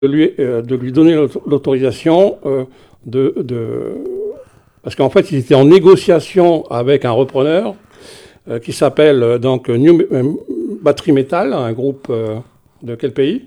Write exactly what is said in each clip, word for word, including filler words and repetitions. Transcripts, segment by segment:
de lui, euh, de lui donner l'autorisation euh, de, de... Parce qu'en fait, il était en négociation avec un repreneur euh, qui s'appelle euh, donc New Battery Metal, un groupe euh, de quel pays?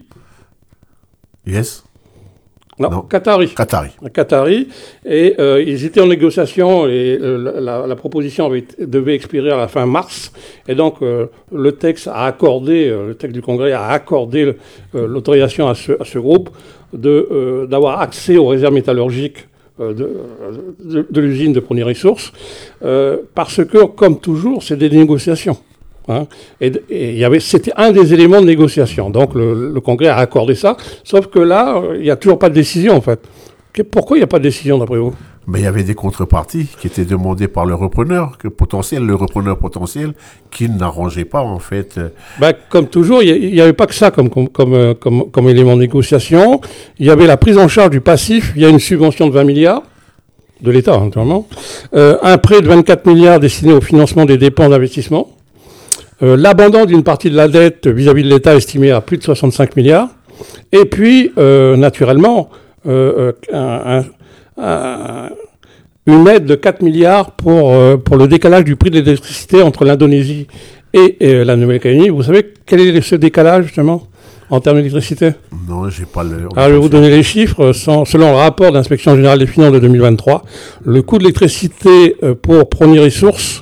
Yes. Non, non. Qatari. Qatari. Qatari. Et euh, ils étaient en négociation et euh, la, la proposition avait, devait expirer à la fin mars. Et donc, euh, le texte a accordé, euh, le texte du Congrès a accordé euh, l'autorisation à ce, à ce groupe de, euh, d'avoir accès aux réserves métallurgiques euh, de, de, de l'usine de Prony Resources. Euh, parce que, comme toujours, c'est des négociations. Hein, et, et il y avait, c'était un des éléments de négociation. Donc le, le Congrès a accordé ça, sauf que là, il n'y a toujours pas de décision en fait. Pourquoi il n'y a pas de décision d'après vous? Mais il y avait des contreparties qui étaient demandées par le repreneur, que potentiel, le repreneur potentiel, qui n'arrangeait pas en fait. Ben, comme toujours, il n'y avait pas que ça comme, comme, comme, comme, comme élément de négociation. Il y avait la prise en charge du passif, il y a une subvention de vingt milliards. De l'État, naturellement. Euh, un prêt de vingt-quatre milliards destiné au financement des dépenses d'investissement. Euh, l'abandon d'une partie de la dette vis-à-vis de l'État estimée à plus de soixante-cinq milliards. Et puis, euh, naturellement, euh, un, un, un, une aide de quatre milliards pour, euh, pour le décalage du prix de l'électricité entre l'Indonésie et, et la Nouvelle-Calédonie. Vous savez quel est ce décalage, justement, en termes d'électricité? Non, j'ai pas le... Alors, je vais vous donner les chiffres. Sans, selon le rapport de l'Inspection générale des finances de deux mille vingt-trois, le coût de l'électricité pour Prony Resources,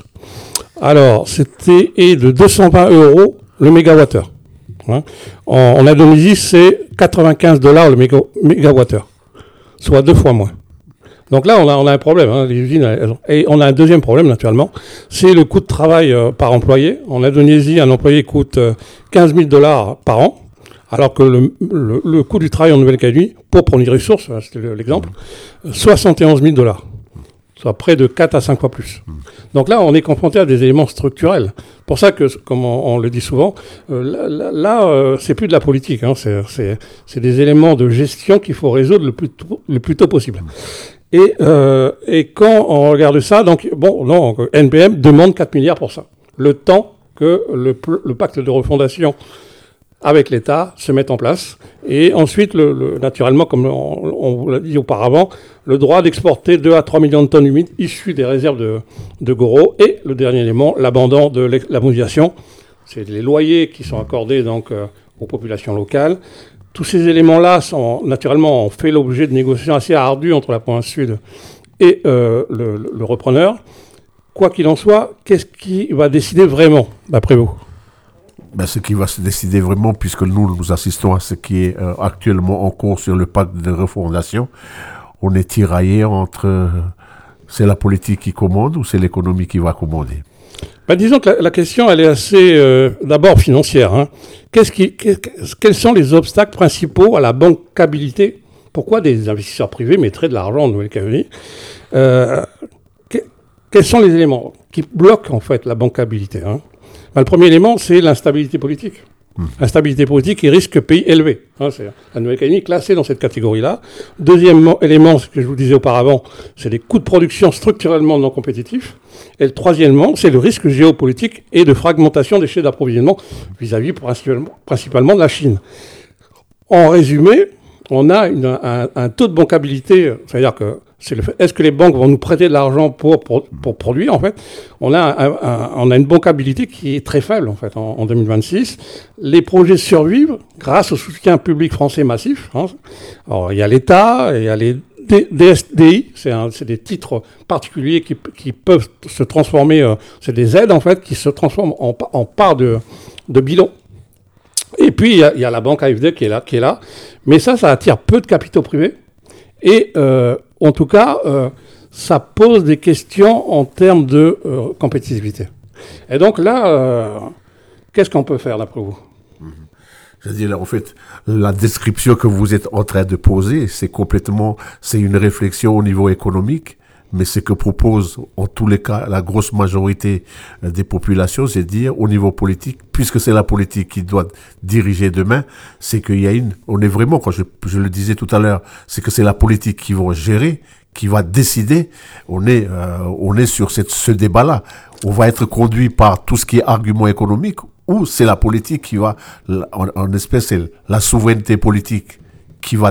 alors, c'était de deux cent vingt euros le mégawattheure. Hein. En, en Indonésie, c'est quatre-vingt-quinze dollars le méga, mégawattheure, soit deux fois moins. Donc là, on a, on a un problème. Hein, les usines, elles, et on a un deuxième problème, naturellement, c'est le coût de travail euh, par employé. En Indonésie, un employé coûte euh, quinze mille dollars par an, alors que le, le, le coût du travail en Nouvelle-Calédonie, pour Prony Resources, c'était l'exemple, soixante et onze mille dollars. Soit près de quatre à cinq fois plus. Donc là, on est confronté à des éléments structurels. Pour ça que, comme on, on le dit souvent, euh, là, là euh, c'est plus de la politique. Hein, c'est, c'est, c'est des éléments de gestion qu'il faut résoudre le plus tôt, le plus tôt possible. Et, euh, et quand on regarde ça, donc, bon, non, N P M demande quatre milliards pour ça. Le temps que le, le pacte de refondation avec l'État se mette en place. Et ensuite, le, le, naturellement, comme on, on vous l'a dit auparavant, le droit d'exporter deux à trois millions de tonnes humides issues des réserves de, de Goro. Et le dernier élément, l'abandon de la modulation. C'est les loyers qui sont accordés donc, euh, aux populations locales. Tous ces éléments-là sont naturellement ont fait l'objet de négociations assez ardues entre la province sud et euh, le, le, le repreneur. Quoi qu'il en soit, qu'est-ce qui va décider vraiment, d'après vous? Ben, ce qui va se décider vraiment, puisque nous, nous assistons à ce qui est euh, actuellement en cours sur le pacte de refondation, on est tiraillé entre euh, c'est la politique qui commande ou c'est l'économie qui va commander. Ben, disons que la, la question, elle est assez, euh, d'abord, financière. Hein. Qu'est-ce qui, qu'est-ce, quels sont les obstacles principaux à la bancabilité? Pourquoi des investisseurs privés mettraient de l'argent en Nouvelle-Calédonie? euh, que, Quels sont les éléments qui bloquent, en fait, la bancabilité, hein? Ben, le premier élément, c'est l'instabilité politique. Mmh. Instabilité politique et risque pays élevé. Hein, c'est la Nouvelle-Calédonie classée dans cette catégorie-là. Deuxième élément, ce que je vous disais auparavant, c'est les coûts de production structurellement non compétitifs. Et le troisième élément, c'est le risque géopolitique et de fragmentation des chaînes d'approvisionnement vis-à-vis principalement, principalement de la Chine. En résumé, on a une, un, un taux de bancabilité, c'est-à-dire que c'est le fait, est-ce que les banques vont nous prêter de l'argent pour, pour, pour produire, en fait? On a, un, un, on a une bancabilité qui est très faible, en fait, en, en deux mille vingt-six. Les projets survivent grâce au soutien public français massif. Hein. Alors, il y a l'État, il y a les D S D I, c'est, un, c'est des titres particuliers qui, qui peuvent se transformer, euh, c'est des aides, en fait, qui se transforment en, en part de, de bilan. Et puis, il y, a, il y a la banque A F D qui est là, qui est là. Mais ça, ça attire peu de capitaux privés. Et euh, en tout cas, euh, ça pose des questions en termes de euh, compétitivité. Et donc là, euh, qu'est-ce qu'on peut faire d'après vous? Je veux dire, en fait, la description que vous êtes en train de poser, c'est complètement, c'est une réflexion au niveau économique, mais ce que propose, en tous les cas, la grosse majorité des populations, c'est de dire, au niveau politique, puisque c'est la politique qui doit diriger demain, c'est qu'il y a une, on est vraiment, quand je, je le disais tout à l'heure, c'est que c'est la politique qui va gérer, qui va décider. On est, euh, on est sur cette, ce débat-là. On va être conduit par tout ce qui est argument économique, ou c'est la politique qui va, en, en espèce, c'est la souveraineté politique qui va